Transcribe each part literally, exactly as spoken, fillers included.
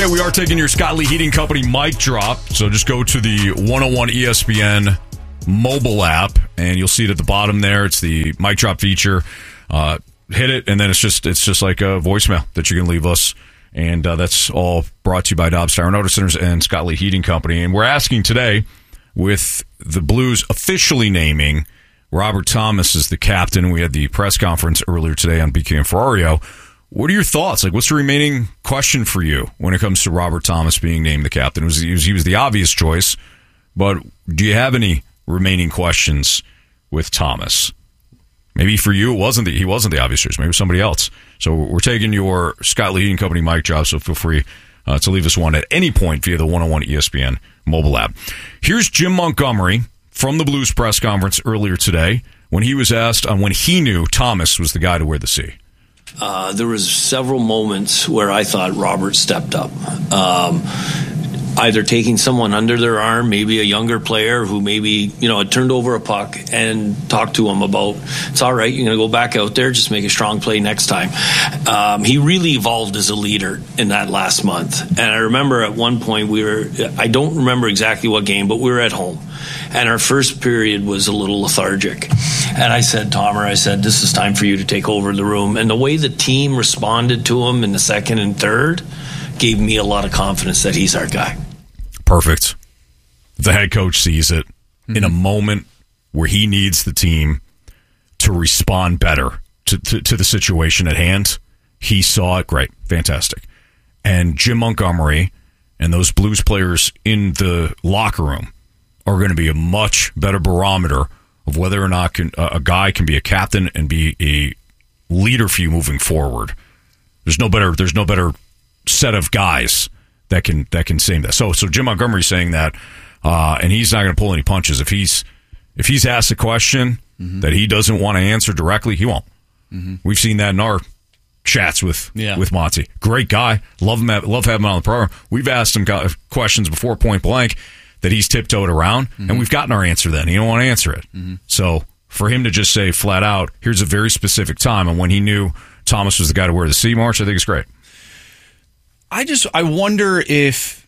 We are taking your Scott Lee Heating Company mic drop. So just go to the one oh one E S P N mobile app, and you'll see it at the bottom there. It's the mic drop feature. Uh, hit it, and then it's just it's just like a voicemail that you can leave us. And uh, that's all brought to you by Dobbs Tire and Auto Centers and Scott Lee Heating Company. And we're asking today, with the Blues officially naming Robert Thomas as the captain. We had the press conference earlier today on B K and Ferrario. What are your thoughts? Like, what's the remaining question for you when it comes to Robert Thomas being named the captain? It was, he, was, he was the obvious choice, but do you have any remaining questions with Thomas? Maybe for you, it wasn't the, he wasn't the obvious choice. Maybe it was somebody else. So we're taking your Scott Lee Heating Company mic drop, so feel free uh, to leave us one at any point via the one oh one E S P N mobile app. Here's Jim Montgomery from the Blues press conference earlier today when he was asked on when he knew Thomas was the guy to wear the C. Uh, there was several moments where I thought Robert stepped up. Um, either taking someone under their arm, maybe a younger player who maybe, you know, had turned over a puck and talked to him about, it's all right, you're going to go back out there, just make a strong play next time. Um, he really evolved as a leader in that last month. And I remember at one point we were, I don't remember exactly what game, but we were at home. And our first period was a little lethargic. And I said, Tomer, I said, this is time for you to take over the room. And the way the team responded to him in the second and third gave me a lot of confidence that he's our guy. Perfect. The head coach sees it mm-hmm. in a moment where he needs the team to respond better to, to, to the situation at hand. He saw it. Great. Fantastic. And Jim Montgomery and those Blues players in the locker room are going to be a much better barometer of whether or not can, uh, a guy can be a captain and be a leader for you moving forward. There's no better. There's no better set of guys that can that can say that. So so Jim Montgomery's saying that, uh, and he's not going to pull any punches. If he's if he's asked a question mm-hmm. that he doesn't want to answer directly, he won't. Mm-hmm. We've seen that in our chats with yeah. with Monty. Great guy, love him. Love having him on the program. We've asked him questions before point blank that he's tiptoed around, mm-hmm. and we've gotten our answer then. He don't want to answer it. Mm-hmm. So for him to just say flat out, here's a very specific time, and when he knew Thomas was the guy to wear the C march, I think it's great. I just, I wonder if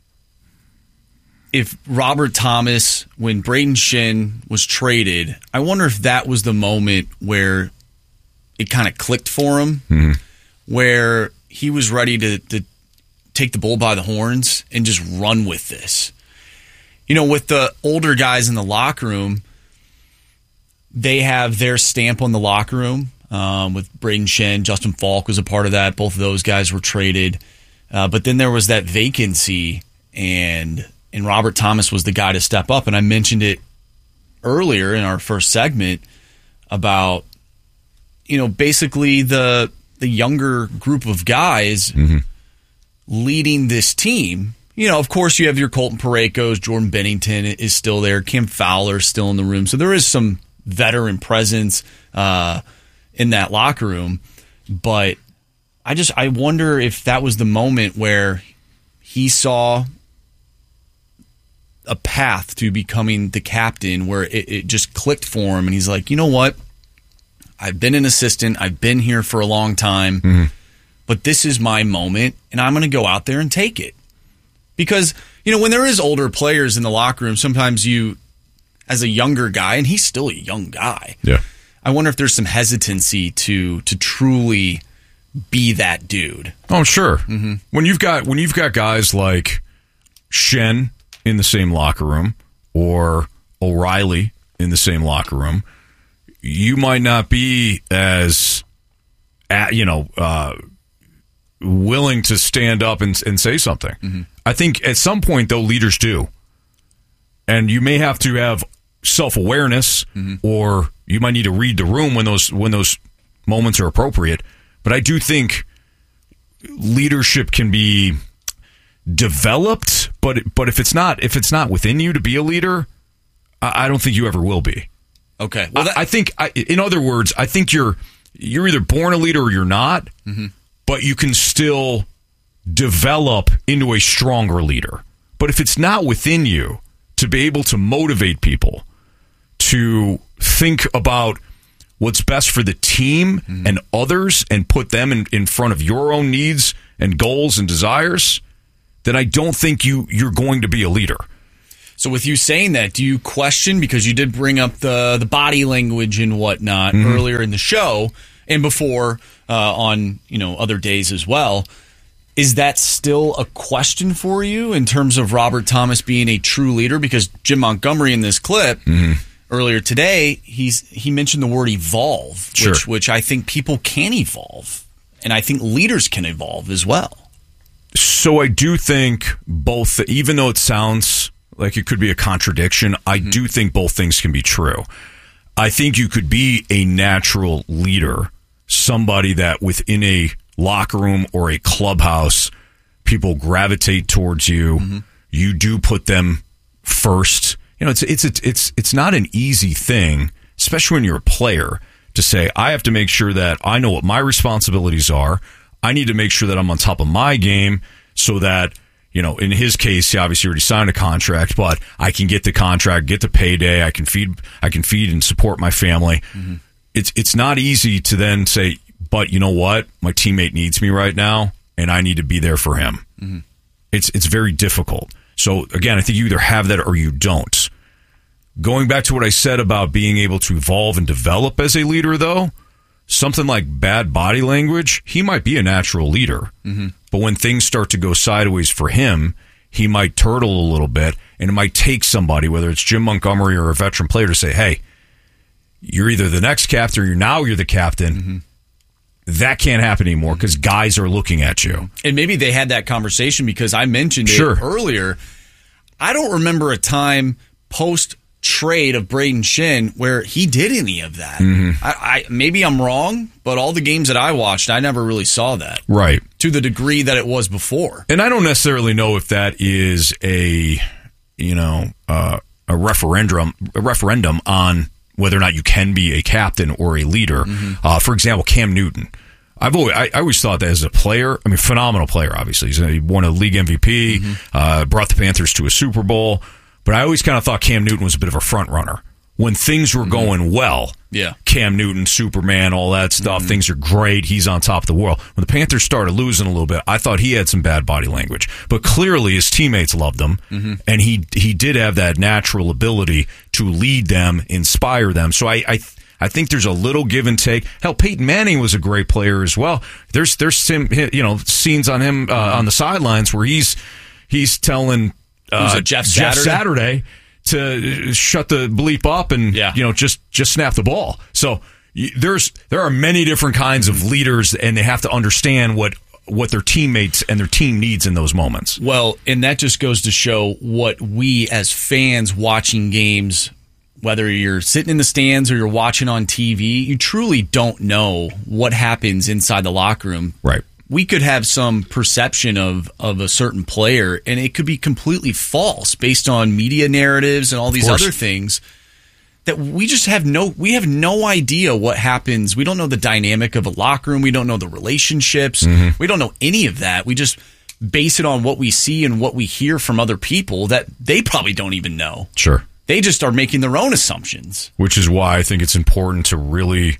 if Robert Thomas, when Braden Shen was traded, I wonder if that was the moment where it kind of clicked for him, mm-hmm. where he was ready to, to take the bull by the horns and just run with this. You know, with the older guys in the locker room, they have their stamp on the locker room. Um, with Braden Shen, Justin Falk was a part of that. Both of those guys were traded. Uh, but then there was that vacancy, and and Robert Thomas was the guy to step up. And I mentioned it earlier in our first segment about, you know, basically the the younger group of guys mm-hmm. leading this team. You know, of course, you have your Colton Parayko's, Jordan Bennington is still there, Kim Fowler is still in the room. So there is some veteran presence uh, in that locker room. But I just I wonder if that was the moment where he saw a path to becoming the captain, where it, it just clicked for him, and he's like, you know what? I've been an assistant. I've been here for a long time, mm-hmm. but this is my moment, and I'm going to go out there and take it. Because, you know, when there is older players in the locker room, sometimes you, as a younger guy, and he's still a young guy, yeah. I wonder if there's some hesitancy to to truly be that dude. Oh, sure. Mm-hmm. When you've got when you've got guys like Shen in the same locker room or O'Reilly in the same locker room, you might not be as, you know, uh, willing to stand up and, and say something. Mm-hmm. I think at some point, though, leaders do. And you may have to have self-awareness, mm-hmm. or you might need to read the room when those when those moments are appropriate. But I do think leadership can be developed, but but if it's not if it's not within you to be a leader, I, I don't think you ever will be. Okay. Well, that- I, I think, I, in other words, I think you're you're either born a leader or you're not, mm-hmm. but you can still develop into a stronger leader. But if it's not within you to be able to motivate people, to think about what's best for the team mm-hmm. and others and put them in, in front of your own needs and goals and desires, then I don't think you you're going to be a leader. So with you saying that, do you question, because you did bring up the the body language and whatnot mm-hmm. earlier in the show and before uh, on you know other days as well, is that still a question for you in terms of Robert Thomas being a true leader? Because Jim Montgomery in this clip mm-hmm. earlier today, he's he mentioned the word evolve, sure. which which I think people can evolve, and I think leaders can evolve as well. So I do think both, even though it sounds like it could be a contradiction, I mm-hmm. do think both things can be true. I think you could be a natural leader, somebody that within a locker room or a clubhouse, people gravitate towards you. Mm-hmm. You do put them first. You know, it's it's it's it's it's not an easy thing, especially when you're a player, to say, I have to make sure that I know what my responsibilities are. I need to make sure that I'm on top of my game so that, you know, in his case, he obviously already signed a contract, but I can get the contract, get the payday, I can feed I can feed and support my family. Mm-hmm. It's it's not easy to then say, but you know what? My teammate needs me right now, and I need to be there for him. Mm-hmm. It's it's very difficult. So, again, I think you either have that or you don't. Going back to what I said about being able to evolve and develop as a leader, though, something like bad body language, he might be a natural leader. Mm-hmm. But when things start to go sideways for him, he might turtle a little bit, and it might take somebody, whether it's Jim Montgomery or a veteran player, to say, hey, you're either the next captain or you're now you're the captain. Mm-hmm. That can't happen anymore because guys are looking at you. And maybe they had that conversation because I mentioned sure. it earlier. I don't remember a time post trade of Braden Shin where he did any of that. Mm-hmm. I, I maybe I'm wrong, but all the games that I watched, I never really saw that. Right. To the degree that it was before. And I don't necessarily know if that is a, you know, uh, a referendum, a referendum on whether or not you can be a captain or a leader. Mm-hmm. Uh, for example, Cam Newton. I've always, I, I always thought that as a player, I mean, phenomenal player, obviously. He's, he won a league M V P, mm-hmm. uh, brought the Panthers to a Super Bowl. But I always kind of thought Cam Newton was a bit of a front runner. When things were mm-hmm. going well, yeah. Cam Newton, Superman, all that stuff, mm-hmm. things are great. He's on top of the world. When the Panthers started losing a little bit, I thought he had some bad body language. But clearly his teammates loved him, mm-hmm. and he he did have that natural ability to lead them, inspire them. So I, I I think there's a little give and take. Hell, Peyton Manning was a great player as well. There's there's some, you know, scenes on him uh, on the sidelines where he's he's telling uh, Jeff Saturday? Jeff Saturday to shut the bleep up and yeah. you know just just snap the ball. So there's there are many different kinds of leaders, and they have to understand what what their teammates and their team needs in those moments. Well, and that just goes to show what we as fans watching games, whether you're sitting in the stands or you're watching on T V, you truly don't know what happens inside the locker room. Right. We could have some perception of, of a certain player, and it could be completely false based on media narratives and all these other things that we just have no we have no idea what happens. We don't know the dynamic of a locker room. We don't know the relationships. Mm-hmm. We don't know any of that. We just base it on what we see and what we hear from other people that they probably don't even know. Sure. They just are making their own assumptions. Which is why I think it's important to really,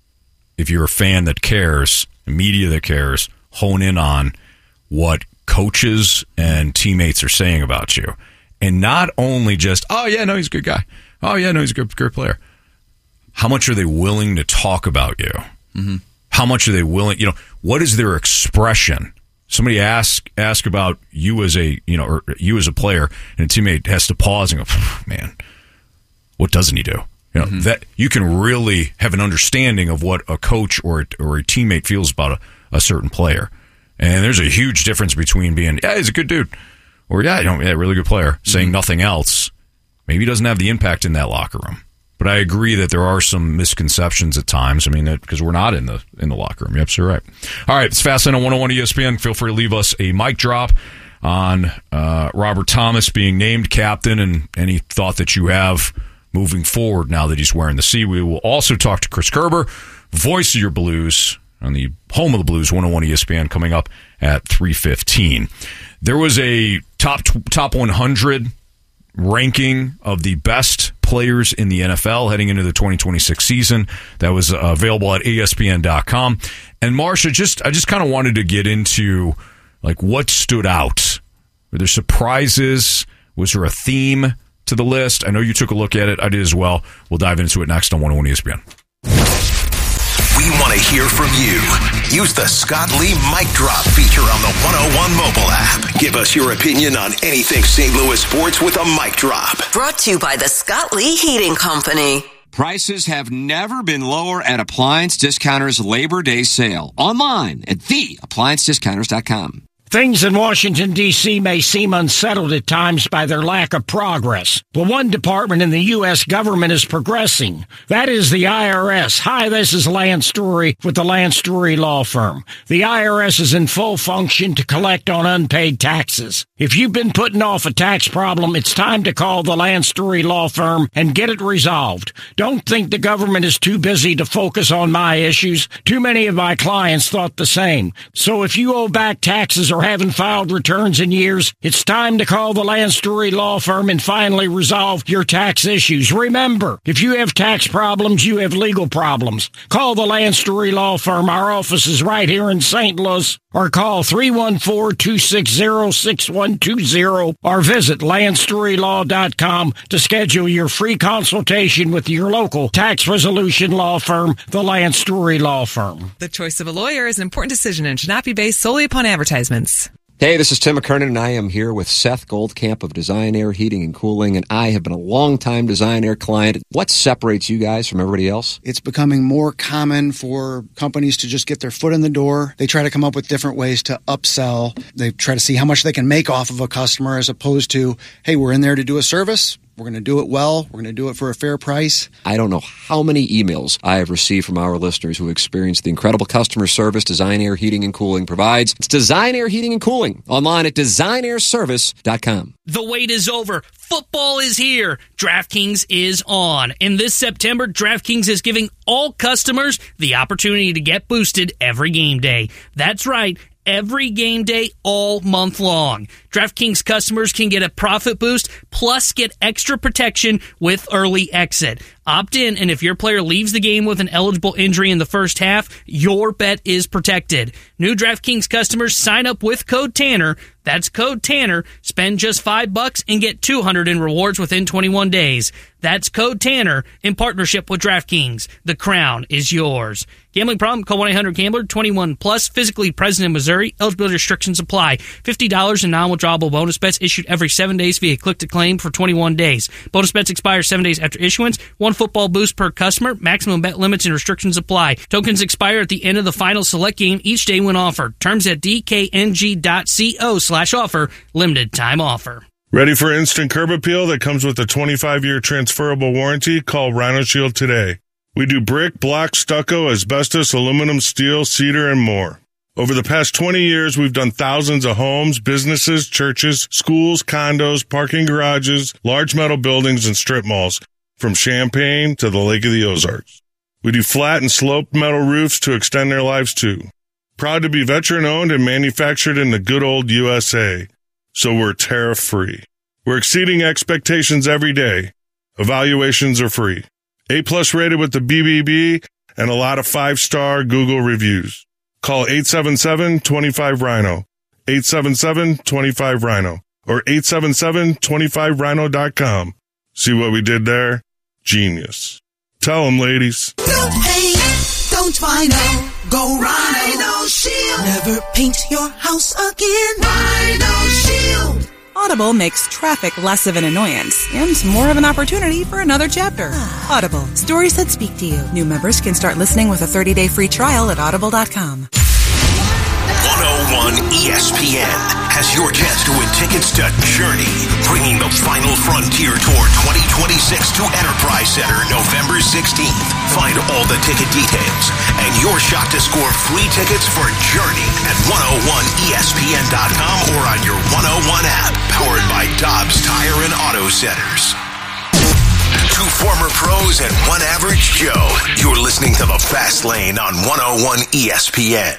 if you're a fan that cares, media that cares, hone in on what coaches and teammates are saying about you. And not only just, oh, yeah, no, he's a good guy. Oh, yeah, no, he's a good, good player. How much are they willing to talk about you? Mm-hmm. How much are they willing, you know, what is their expression? Somebody ask ask about you as a, you know, or you as a player, and a teammate has to pause and go, man, what doesn't he do? You know, mm-hmm. that you can really have an understanding of what a coach or a, or a teammate feels about a, a certain player. And there's a huge difference between being, yeah, he's a good dude, or yeah, you know, yeah, really good player, mm-hmm. saying nothing else. Maybe he doesn't have the impact in that locker room. But I agree that there are some misconceptions at times. I mean, because we're not in the in the locker room. You're absolutely right. All right, it's Fastlane on one oh one E S P N. Feel free to leave us a mic drop on uh, Robert Thomas being named captain and any thought that you have moving forward now that he's wearing the C. We will also talk to Chris Kerber, voice of your Blues, on the home of the Blues, one oh one E S P N, coming up at three fifteen. There was a top top one hundred ranking of the best players in the N F L heading into the twenty twenty-six season that was uh, available at E S P N dot com. And Marsha, just I just kind of wanted to get into like what stood out Were there surprises? Was there a theme to the list? I know you took a look at it. I did as well. We'll dive into it next on one oh one E S P N. We want to hear from you. Use the Scott Lee Mic Drop feature on the one oh one mobile app. Give us your opinion on anything Saint Louis sports with a mic drop. Brought to you by the Scott Lee Heating Company. Prices have never been lower at Appliance Discounters Labor Day sale. Online at the appliance discounters dot com. Things in Washington, D C may seem unsettled at times by their lack of progress. But one department in the U S government is progressing. That is the I R S. Hi, this is Lance Story with the Lance Story Law Firm. The I R S is in full function to collect on unpaid taxes. If you've been putting off a tax problem, it's time to call the Lance Story Law Firm and get it resolved. Don't think the government is too busy to focus on my issues. Too many of my clients thought the same. So if you owe back taxes or haven't filed returns in years, it's time to call the Lance Story Law Firm and finally resolve your tax issues. Remember, if you have tax problems, you have legal problems. Call the Lance Story Law Firm. Our office is right here in Saint Louis. Or call three one four, two six zero, six one two zero or visit lance story law dot com to schedule your free consultation with your local tax resolution law firm, the Lance Story Law Firm. The choice of a lawyer is an important decision and should not be based solely upon advertisements. Hey, this is Tim McKernan, and I am here with Seth Goldcamp of Design Air Heating and Cooling, and I have been a long-time Design Air client. What separates you guys from everybody else? It's becoming more common for companies to just get their foot in the door. They try to come up with different ways to upsell. They try to see how much they can make off of a customer as opposed to, hey, we're in there to do a service. We're going to do it well. We're going to do it for a fair price. I don't know how many emails I have received from our listeners who experience the incredible customer service Design Air Heating and Cooling provides. It's Design Air Heating and Cooling, online at design air service dot com. The wait is over. Football is here. DraftKings is on. And this September, DraftKings is giving all customers the opportunity to get boosted every game day. That's right. Every game day all month long. DraftKings customers can get a profit boost plus get extra protection with early exit. Opt in, and if your player leaves the game with an eligible injury in the first half, your bet is protected. New DraftKings customers sign up with code Tanner. That's code Tanner. Spend just five bucks and get two hundred in rewards within twenty-one days. That's code Tanner in partnership with DraftKings. The crown is yours. Gambling problem? Call one eight hundred gambler. twenty-one plus. Physically present in Missouri. Eligibility restrictions apply. fifty dollars in non-withdrawable bonus bets issued every seven days via click-to-claim for twenty-one days. Bonus bets expire seven days after issuance. One football boost per customer. Maximum bet limits and restrictions apply. Tokens expire at the end of the final select game each day when offered. Terms at d k n g dot co slash offer. Limited time offer. Ready for instant curb appeal that comes with a twenty-five year transferable warranty? Call Rhino Shield today. We do brick, block, stucco, asbestos, aluminum, steel, cedar, and more. Over the past twenty years, we've done thousands of homes, businesses, churches, schools, condos, parking garages, large metal buildings, and strip malls, from Champaign to the Lake of the Ozarks. We do flat and sloped metal roofs to extend their lives too. Proud to be veteran-owned and manufactured in the good old U S A. So we're tariff-free. We're exceeding expectations every day. Evaluations are free. A-plus rated with the B B B and a lot of five-star Google reviews. Call eight seven seven, two five, rhino, eight seven seven, two five, rhino, or eight seven seven, two five rhino dot com. See what we did there? Genius. Tell them, ladies. Don't paint, don't Rhino, go Rhino Shield. Never paint your house again. Rhino Shield. Audible makes traffic less of an annoyance and more of an opportunity for another chapter. Audible, stories that speak to you. New members can start listening with a thirty day free trial at audible dot com. one oh one E S P N has your chance to win tickets to Journey, bringing the final frontier tour twenty twenty-six to Enterprise Center November sixteenth. Find all the ticket details and your shot to score free tickets for Journey at one oh one E S P N dot com or on your one oh one app, powered by Dobbs Tire and Auto Centers. Two former pros and one average Joe. You're listening to The Fast Lane on one oh one E S P N.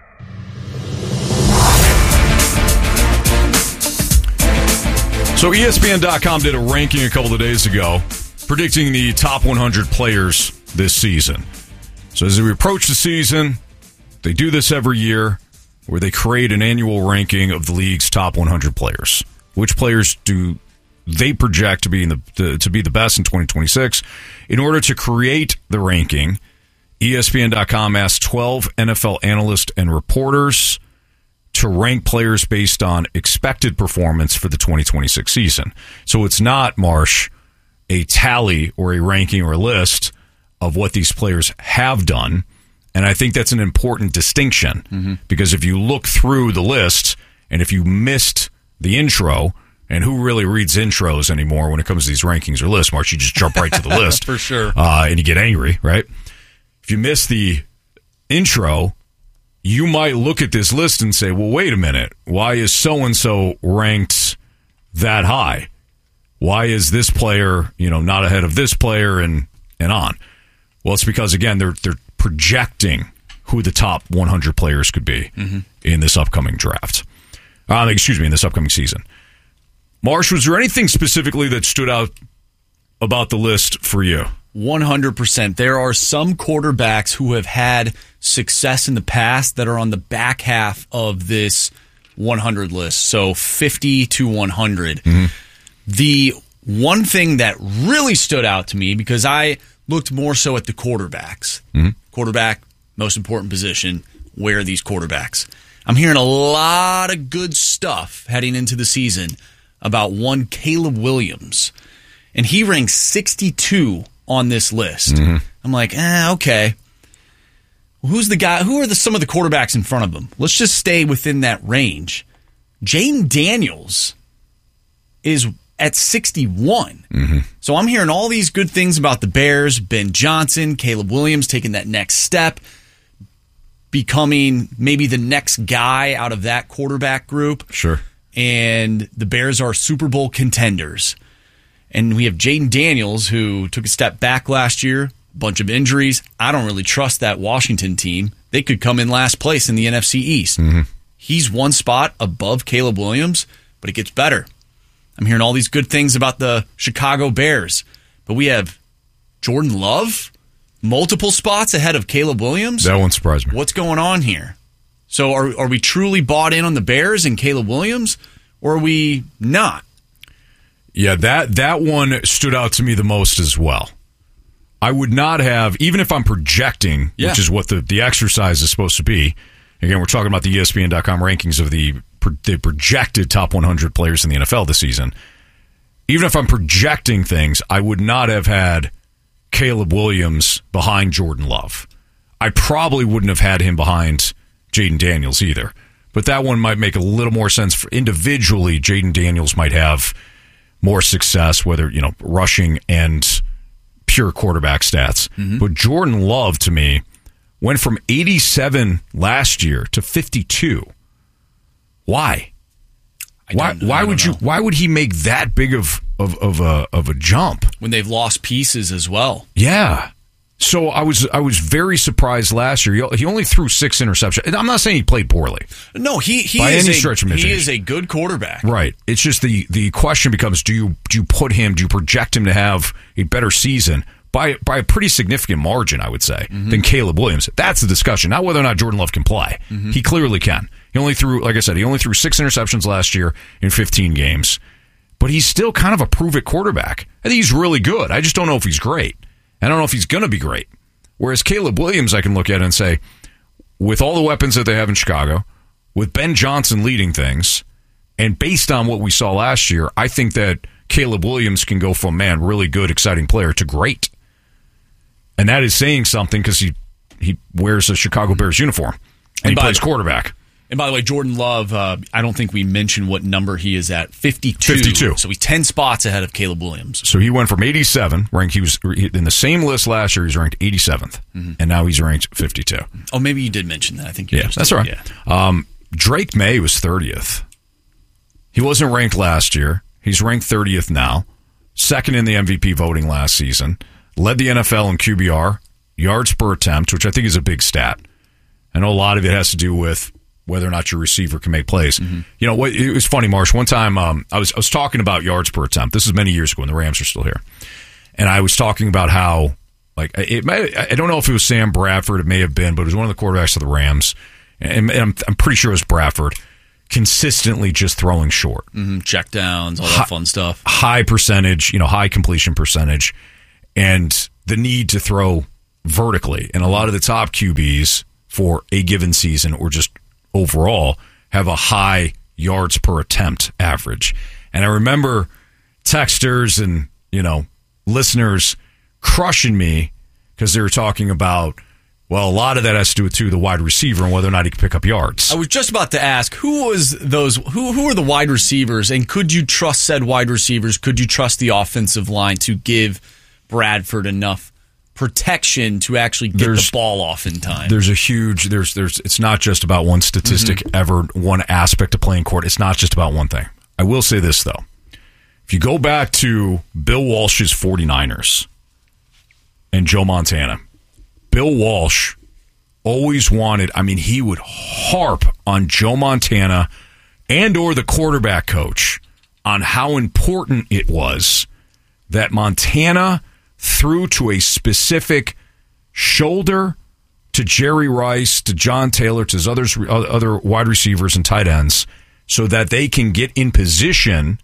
So E S P N dot com did a ranking a couple of days ago predicting the top one hundred players this season. So as we approach the season, they do this every year. where they create an annual ranking of the league's top one hundred players. Which players do they project to be in the, the to be the best in twenty twenty-six? In order to create the ranking, E S P N dot com asked twelve N F L analysts and reporters to rank players based on expected performance for the twenty twenty-six season. So it's not, Marsh, a tally or a ranking or a list of what these players have done. And I think that's an important distinction mm-hmm. because if you look through the list and if you missed the intro, and who really reads intros anymore when it comes to these rankings or lists, Marsh, you just jump right to the list. For sure. Uh, and you get angry, right? If you miss the intro, you might look at this list and say, well, wait a minute. Why is so-and-so ranked that high? Why is this player, you know, not ahead of this player and, and on? Well, it's because, again, they're they're projecting who the top one hundred players could be mm-hmm. in this upcoming draft. Uh, excuse me, in this upcoming season. Marsh, was there anything specifically that stood out about the list for you? one hundred percent. There are some quarterbacks who have had success in the past that are on the back half of this one hundred list. So fifty to one hundred. Mm-hmm. The one thing that really stood out to me, because I looked more so at the quarterbacks. Mm-hmm. Quarterback, most important position. Where are these quarterbacks? I'm hearing a lot of good stuff heading into the season about one Caleb Williams. And he ranks sixty-two on this list. Mm-hmm. I'm like, eh, okay. Who's the guy? Who are the, some of the quarterbacks in front of him? Let's just stay within that range. Jayden Daniels is at sixty-one. Mm-hmm. So I'm hearing all these good things about the Bears, Ben Johnson, Caleb Williams taking that next step, becoming maybe the next guy out of that quarterback group. Sure. And the Bears are Super Bowl contenders. And we have Jayden Daniels, who took a step back last year, bunch of injuries. I don't really trust that Washington team. They could come in last place in the N F C East. Mm-hmm. He's one spot above Caleb Williams, but it gets better. I'm hearing all these good things about the Chicago Bears, but we have Jordan Love, multiple spots ahead of Caleb Williams. That won't surprise me. What's going on here? So are are we truly bought in on the Bears and Caleb Williams, or are we not? Yeah, that that one stood out to me the most as well. I would not have, even if I'm projecting, yeah. which is what the, the exercise is supposed to be. Again, we're talking about the E S P N dot com rankings of the, the projected top one hundred players in the N F L this season. Even if I'm projecting things, I would not have had Caleb Williams behind Jordan Love. I probably wouldn't have had him behind Jayden Daniels either. But that one might make a little more sense. For individually, Jayden Daniels might have more success, whether, you know, rushing and pure quarterback stats. Mm-hmm. But Jordan Love, to me, went from eighty-seven last year to fifty-two. Why? I why? don't, why I would don't you? know. Why would he make that big of of of a of a jump when they've lost pieces as well? Yeah. So I was I was very surprised last year. He only threw six interceptions. I'm not saying he played poorly. No, he he by is any a, stretch of he imagination. is a good quarterback. Right. It's just the the question becomes: Do you do you put him? Do you project him to have a better season by by a pretty significant margin? I would say mm-hmm. than Caleb Williams. That's the discussion. Not whether or not Jordan Love can play. Mm-hmm. He clearly can. He only threw, like I said, he only threw six interceptions last year in fifteen games. But he's still kind of a prove-it quarterback. I think he's really good. I just don't know if he's great. I don't know if he's going to be great. Whereas Caleb Williams, I can look at and say, with all the weapons that they have in Chicago, with Ben Johnson leading things, and based on what we saw last year, I think that Caleb Williams can go from, man, really good, exciting player to great. And that is saying something because he, he wears a Chicago Bears uniform and, and he plays quarterback. And by the way, Jordan Love, uh, I don't think we mentioned what number he is at. fifty-two. fifty-two. So he's ten spots ahead of Caleb Williams. So he went from eighty-seven, ranked. He was in the same list last year. He was ranked eighty-seventh, mm-hmm. and now he's ranked fifty-two. Oh, maybe you did mention that. I think you yeah, that's did. right. Yeah. Um, Drake May was thirtieth. He wasn't ranked last year. He's ranked thirtieth now. Second in the M V P voting last season. Led the N F L in Q B R, yards per attempt, which I think is a big stat. I know a lot of it has to do with whether or not your receiver can make plays. Mm-hmm. You know, it was funny, Marsh. One time um, I was I was talking about yards per attempt. This is many years ago when the Rams are still here. And I was talking about how, like, it may, I don't know if it was Sam Bradford, it may have been, but it was one of the quarterbacks of the Rams. and, and I'm, I'm pretty sure it was Bradford, consistently just throwing short. Mm-hmm. Check downs, all that high, fun stuff. High percentage, you know, high completion percentage, and the need to throw vertically. And a lot of the top Q Bs for a given season or just overall have a high yards per attempt average. And I remember texters and, you know, listeners crushing me because they were talking about, well, a lot of that has to do with too, the wide receiver and whether or not he can pick up yards. I was just about to ask, who was those? Who who are the wide receivers, and could you trust said wide receivers? Could you trust the offensive line to give Bradford enough protection to actually get there's, the ball off in time? There's a huge there's there's it's not just about one statistic mm-hmm. ever, one aspect of playing court. It's not just about one thing. I will say this though. If you go back to Bill Walsh's 49ers and Joe Montana, Bill Walsh always wanted, I mean, he would harp on Joe Montana and or the quarterback coach on how important it was that Montana threw to a specific shoulder to Jerry Rice, to John Taylor, to his others, other wide receivers and tight ends so that they can get in position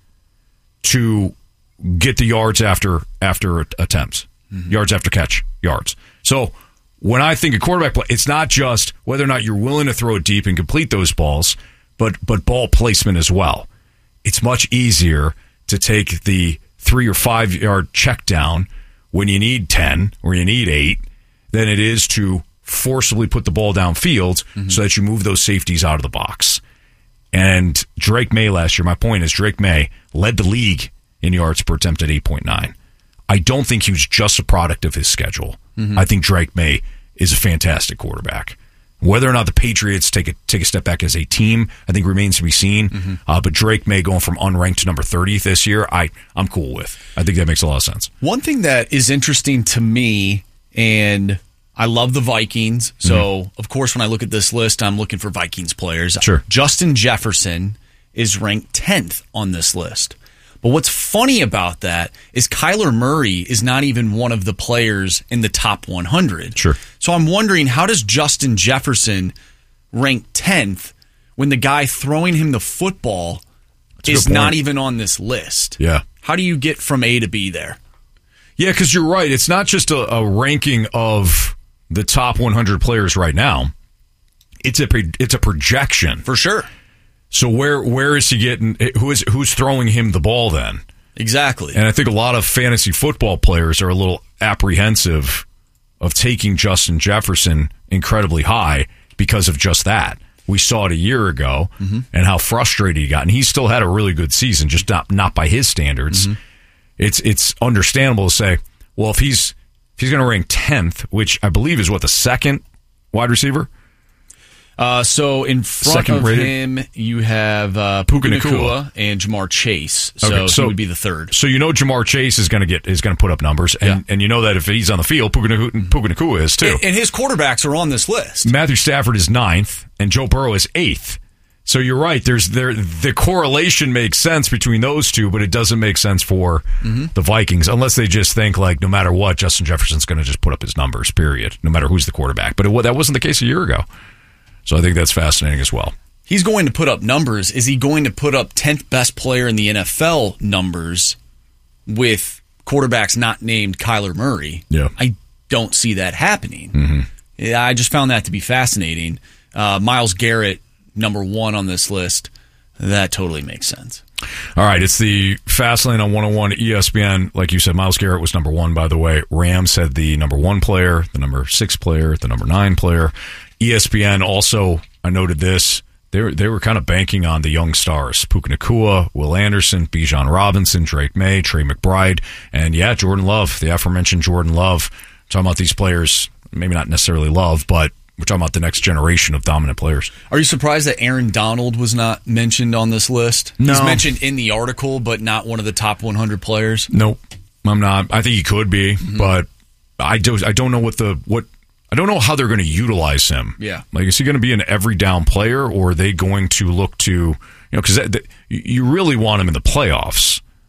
to get the yards after after attempts, mm-hmm. yards after catch, yards. So when I think of quarterback play, it's not just whether or not you're willing to throw it deep and complete those balls, but but ball placement as well. It's much easier to take the three or five yard check down when you need ten or you need eight than it is to forcibly put the ball downfield mm-hmm. so that you move those safeties out of the box. And Drake May last year, my point is Drake May led the league in yards per attempt at eight point nine. I don't think he was just a product of his schedule. Mm-hmm. I think Drake May is a fantastic quarterback. Whether or not the Patriots take a take a step back as a team, I think remains to be seen. Mm-hmm. Uh, but Drake May going from unranked to number thirty this year, I, I'm cool with. I think that makes a lot of sense. One thing that is interesting to me, and I love the Vikings, so mm-hmm. of course when I look at this list, I'm looking for Vikings players. Sure. Justin Jefferson is ranked tenth on this list. But what's funny about that is Kyler Murray is not even one of the players in the top one hundred. Sure. So I'm wondering, how does Justin Jefferson rank tenth when the guy throwing him the football is not even on this list? Yeah. How do you get from A to B there? Yeah, because you're right. It's not just a, a ranking of the top one hundred players right now. It's a it's a projection. For sure. So where where is he getting? Who is who's throwing him the ball then? Exactly. And I think a lot of fantasy football players are a little apprehensive of taking Justin Jefferson incredibly high because of just that. We saw it a year ago mm-hmm. and how frustrated he got, and he still had a really good season, just not not by his standards. Mm-hmm. It's it's understandable to say, well, if he's if he's going to rank tenth, which I believe is what the second wide receiver. Uh, so in front Second of rated. him, you have uh, Puka Nacua and Jamar Chase. So, okay, so he would be the third. So you know Jamar Chase is going to get is going to put up numbers, and, yeah. and you know that if he's on the field, Puka Nacua, Puka Nacua is too. And, and his quarterbacks are on this list. Matthew Stafford is ninth, and Joe Burrow is eighth. So you're right. There's there the correlation makes sense between those two, but it doesn't make sense for mm-hmm. the Vikings unless they just think like no matter what, Justin Jefferson's going to just put up his numbers. Period. No matter who's the quarterback. But it, that wasn't the case a year ago. So I think that's fascinating as well. He's going to put up numbers. Is he going to put up tenth best player in the N F L numbers with quarterbacks not named Kyler Murray? Yeah. I don't see that happening. Mm-hmm. Yeah, I just found that to be fascinating. Uh, Myles Garrett, number one on this list. That totally makes sense. All right, it's the Fastlane on one oh one E S P N. Like you said, Myles Garrett was number one, by the way. Rams had the number one player, the number six player, the number nine player. E S P N also, I noted this, they were, they were kind of banking on the young stars. Puka Nacua, Will Anderson, Bijan Robinson, Drake May, Trey McBride, and yeah, Jordan Love, the aforementioned Jordan Love. We're talking about these players, maybe not necessarily Love, but we're talking about the next generation of dominant players. Are you surprised that Aaron Donald was not mentioned on this list? No. He's mentioned in the article, but not one of the top one hundred players? Nope, I'm not. I think he could be, mm-hmm. but I, do, I don't know what the... what. I don't know how they're going to utilize him. Yeah. Like, is he going to be an every down player, or are they going to look to, you know, because you really want him in the playoffs.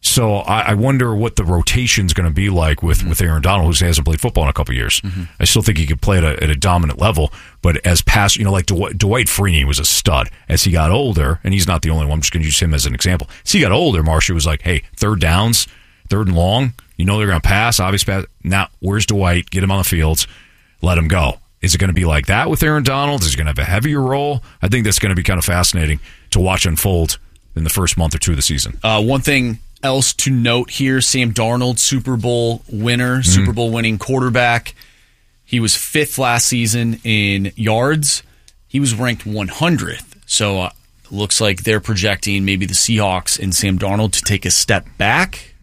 So I, I wonder what the rotation's going to be like with, mm-hmm. with Aaron Donald, who hasn't played football in a couple of years. Mm-hmm. I still think he could play at a, at a dominant level, but as pass, you know, like Dwight, Dwight Freeney was a stud. As he got older, and he's not the only one, I'm just going to use him as an example. As he got older, Marcia was like, hey, third downs, third and long, you know they're going to pass, obvious pass. Now, where's Dwight? Get him on the fields, let him go. Is it going to be like that with Aaron Donald? Is he going to have a heavier role? I think that's going to be kind of fascinating to watch unfold in the first month or two of the season. Uh, one thing else to note here, Sam Darnold, Super Bowl winner, mm-hmm. Super Bowl winning quarterback. He was fifth last season in yards. He was ranked one hundredth. So uh, looks like they're projecting maybe the Seahawks and Sam Darnold to take a step back,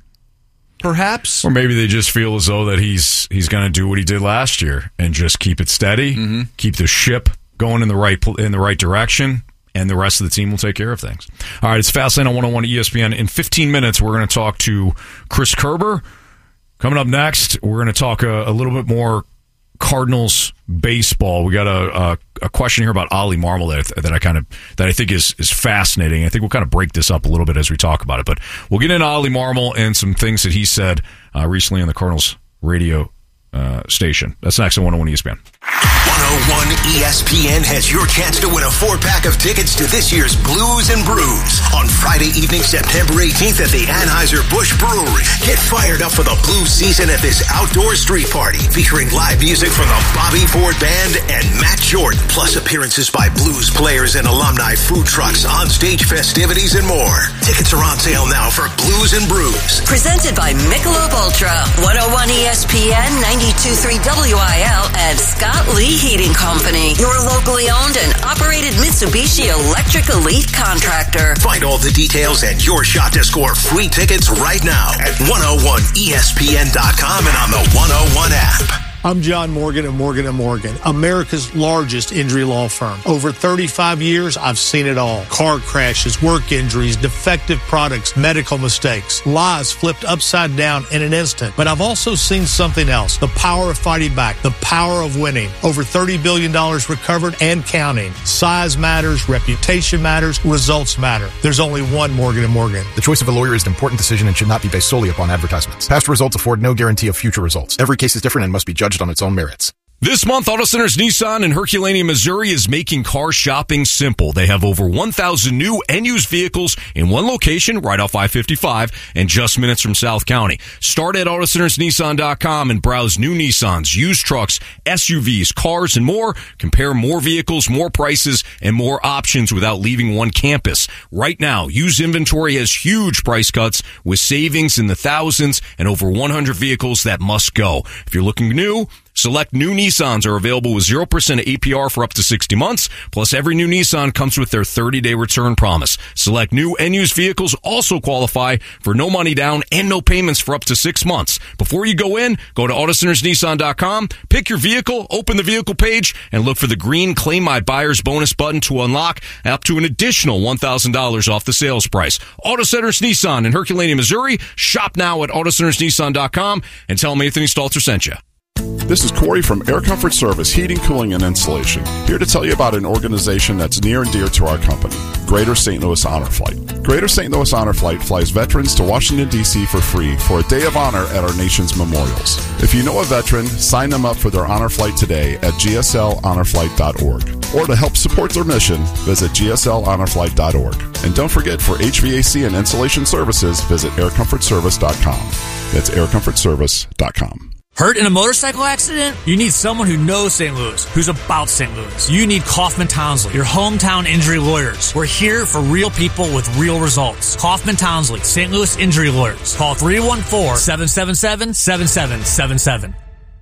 perhaps. Or maybe they just feel as though that he's he's going to do what he did last year and just keep it steady, mm-hmm. keep the ship going in the right in the right direction, and the rest of the team will take care of things. All right, it's Fastlane on one oh one E S P N. In fifteen minutes, we're going to talk to Chris Kerber. Coming up next, we're going to talk a, a little bit more Cardinals baseball. We got a, a, a question here about Ollie Marmol that, that I kind of that I think is is fascinating. I think we'll kind of break this up a little bit as we talk about it, but we'll get into Ollie Marmol and some things that he said uh, recently on the Cardinals radio uh, station. That's next on one oh one E S P N. one oh one E S P N has your chance to win a four-pack of tickets to this year's Blues and Brews on Friday evening, September eighteenth at the Anheuser-Busch Brewery. Get fired up for the blues season at this outdoor street party featuring live music from the Bobby Ford Band and Matt Jordan, plus appearances by blues players and alumni, food trucks, on-stage festivities, and more. Tickets are on sale now for Blues and Brews. Presented by Michelob Ultra, one oh one E S P N, ninety-two point three W I L, and Scott Lee Heating Company, your locally owned and operated Mitsubishi Electric Elite contractor. Find all the details and your shot to score free tickets right now at one oh one E S P N dot com and on the one oh one app. I'm John Morgan of Morgan and Morgan, America's largest injury law firm. Over thirty-five years, I've seen it all. Car crashes, work injuries, defective products, medical mistakes, lies flipped upside down in an instant. But I've also seen something else, the power of fighting back, the power of winning. Over thirty billion dollars recovered and counting. Size matters, reputation matters, results matter. There's only one Morgan and Morgan. The choice of a lawyer is an important decision and should not be based solely upon advertisements. Past results afford no guarantee of future results. Every case is different and must be judged on its own merits. This month, Auto Centers Nissan in Herculaneum, Missouri is making car shopping simple. They have over one thousand new and used vehicles in one location right off I fifty-five and just minutes from South County. Start at Auto Centers Nissan dot com and browse new Nissans, used trucks, S U Vs, cars, and more. Compare more vehicles, more prices, and more options without leaving one campus. Right now, used inventory has huge price cuts with savings in the thousands and over one hundred vehicles that must go. If you're looking new, select new Nissans are available with zero percent A P R for up to sixty months. Plus, every new Nissan comes with their thirty-day return promise. Select new and used vehicles also qualify for no money down and no payments for up to six months. Before you go in, go to Auto Centers Nissan dot com, pick your vehicle, open the vehicle page, and look for the green Claim My Buyer's Bonus button to unlock up to an additional one thousand dollars off the sales price. Auto Centers Nissan in Herculaneum, Missouri. Shop now at Auto Centers Nissan dot com and tell them Anthony Stalter sent you. This is Corey from Air Comfort Service Heating, Cooling, and Insulation, here to tell you about an organization that's near and dear to our company, Greater Saint Louis Honor Flight. Greater Saint Louis Honor Flight flies veterans to Washington, D C for free for a day of honor at our nation's memorials. If you know a veteran, sign them up for their honor flight today at G S L honor flight dot org. Or to help support their mission, visit G S L honor flight dot org. And don't forget, for H V A C and insulation services, visit air comfort service dot com. That's air comfort service dot com. Hurt in a motorcycle accident? You need someone who knows Saint Louis, who's about Saint Louis. You need Kaufman Townsley, your hometown injury lawyers. We're here for real people with real results. Kaufman Townsley, Saint Louis Injury Lawyers. Call three one four, seven seven seven, seven seven seven seven.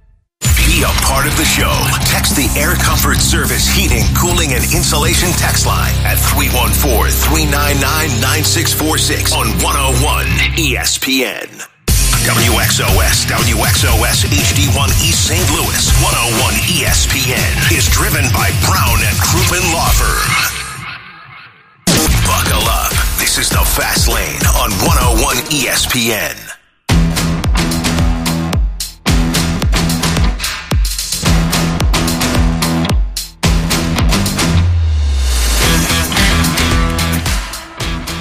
Be a part of the show. Text the Air Comfort Service Heating, Cooling, and Insulation text line at three one four, three nine nine, nine six four six on one oh one E S P N. W X O S, W X O S H D one East Saint Louis, one oh one E S P N is driven by Brown and Crouppen Law Firm. Buckle up. This is the Fast Lane on one oh one E S P N.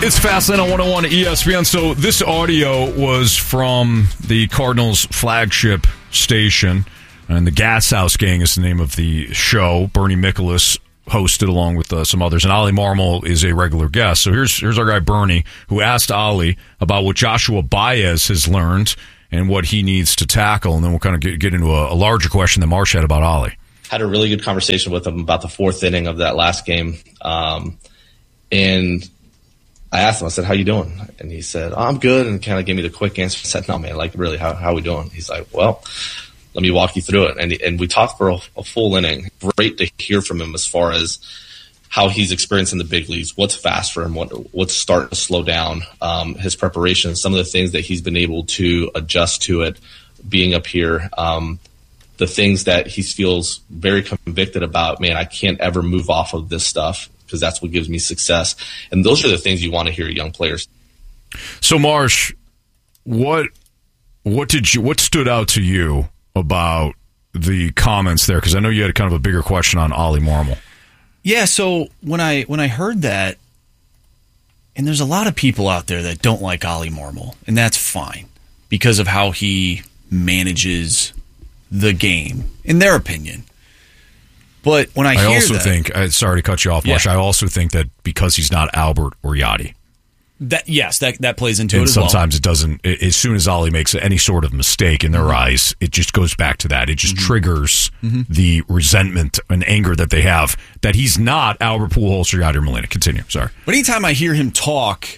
It's Fastlane on one oh one E S P N. So this audio was from the Cardinals flagship station, and the Gas House Gang is the name of the show. Bernie Michaelis hosted along with uh, some others, and Ollie Marmol is a regular guest. So here's here's our guy Bernie, who asked Ollie about what Joshua Baez has learned and what he needs to tackle, and then we'll kind of get, get into a, a larger question that Marsh had about Ollie. Had a really good conversation with him about the fourth inning of that last game, um, and I asked him, I said, how you doing? And he said, oh, I'm good, and kind of gave me the quick answer. I said, no, man, like, really, how how we doing? He's like, well, let me walk you through it. And and we talked for a, a full inning. Great to hear from him as far as how he's experiencing the big leagues, what's fast for him, what what's starting to slow down, um, his preparation, some of the things that he's been able to adjust to it, being up here, um, the things that he feels very convicted about. Man, I can't ever move off of this stuff because that's what gives me success. And those are the things you want to hear young players. So, Marsh, what what did you what stood out to you about the comments there? Because I know you had kind of a bigger question on Ollie Marmol. Yeah, so when I when I heard that, and there's a lot of people out there that don't like Ollie Marmol, and that's fine because of how he manages the game, in their opinion. But when I, I hear also that, think, uh, sorry to cut you off, Marsh, yeah. I also think that because he's not Albert or Yachty. That, yes, that that plays into and it as sometimes well. it doesn't. As soon as Ollie makes any sort of mistake in their mm-hmm. eyes, it just goes back to that. It just mm-hmm. triggers mm-hmm. the resentment and anger that they have that he's not Albert Pujols or Yadier Molina. Continue. Sorry. But anytime I hear him talk,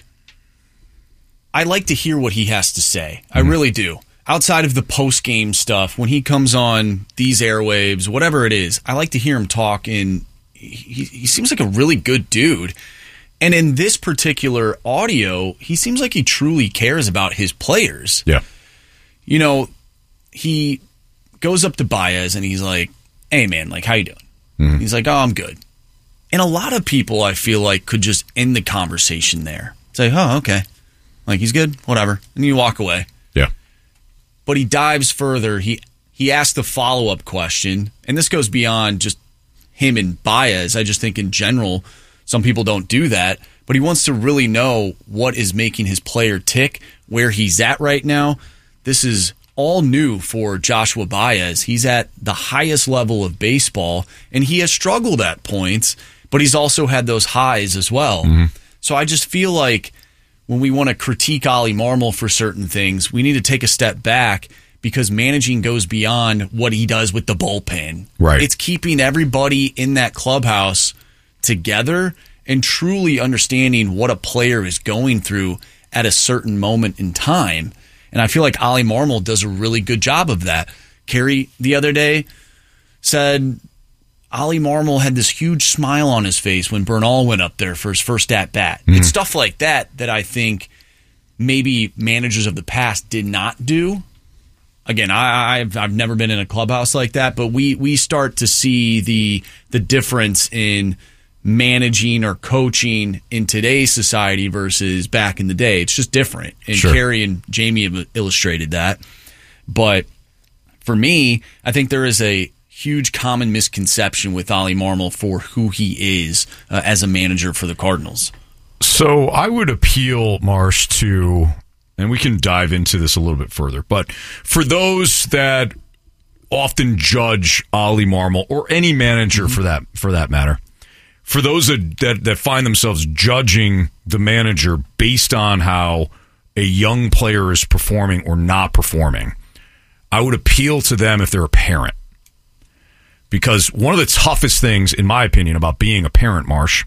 I like to hear what he has to say. Mm-hmm. I really do. Outside of the post-game stuff, when he comes on these airwaves, whatever it is, I like to hear him talk, and he, he seems like a really good dude. And in this particular audio, he seems like he truly cares about his players. Yeah. You know, he goes up to Baez and he's like, hey, man, like, how you doing? Mm-hmm. He's like, oh, I'm good. And a lot of people, I feel like, could just end the conversation there. Say, oh, okay. Like, he's good, whatever. And you walk away. Yeah. But he dives further. He, he asks the follow-up question, and this goes beyond just him and Baez. I just think in general, some people don't do that, but he wants to really know what is making his player tick, where he's at right now. This is all new for Joshua Baez. He's at the highest level of baseball, and he has struggled at points, but he's also had those highs as well. Mm-hmm. So I just feel like when we want to critique Ollie Marmol for certain things, we need to take a step back because managing goes beyond what he does with the bullpen. Right. It's keeping everybody in that clubhouse together and truly understanding what a player is going through at a certain moment in time. And I feel like Ollie Marmol does a really good job of that. Kerry the other day said Ollie Marmol had this huge smile on his face when Bernal went up there for his first at-bat. Mm-hmm. It's stuff like that that I think maybe managers of the past did not do. Again, I, I've I've never been in a clubhouse like that, but we we start to see the the difference in managing or coaching in today's society versus back in the day. It's just different. And sure. Kerry and Jamie have illustrated that. But for me, I think there is a huge common misconception with Ollie Marmol for who he is uh, as a manager for the Cardinals. So I would appeal, Marsh, to, and we can dive into this a little bit further, but for those that often judge Ollie Marmol or any manager mm-hmm. for that for that matter, for those that, that that find themselves judging the manager based on how a young player is performing or not performing, I would appeal to them if they're a parent. Because one of the toughest things, in my opinion, about being a parent, Marsh,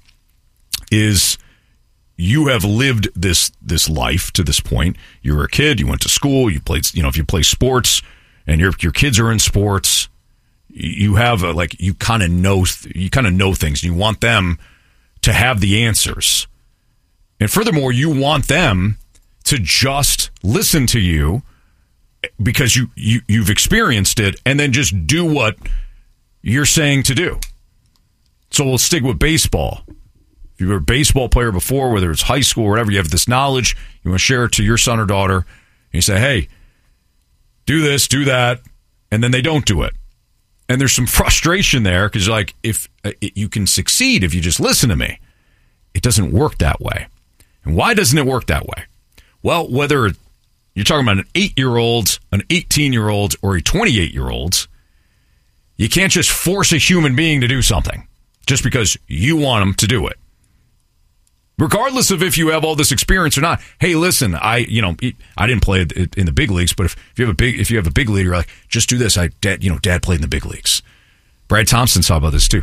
is you have lived this this life to this point. You were a kid, you went to school, you played, you know, if you play sports and your your kids are in sports, you have a, like you kind of know you kind of know things. You want them to have the answers, and furthermore, you want them to just listen to you because you, you you've experienced it, and then just do what you're saying to do. So we'll stick with baseball. If you were a baseball player before, whether it's high school or whatever, you have this knowledge, you want to share it to your son or daughter, and you say, hey, do this, do that, and then they don't do it. And there's some frustration there because, like, if uh, it, you can succeed if you just listen to me. It doesn't work that way. And why doesn't it work that way? Well, whether you're talking about an eight-year-old, an eighteen-year-old, or a twenty-eight-year-old, you can't just force a human being to do something just because you want them to do it. Regardless of if you have all this experience or not. Hey, listen, I you know I didn't play in the big leagues, but if, if you have a big if you have a big league, you're like, just do this. I dad you know dad played in the big leagues. Brad Thompson saw about this too.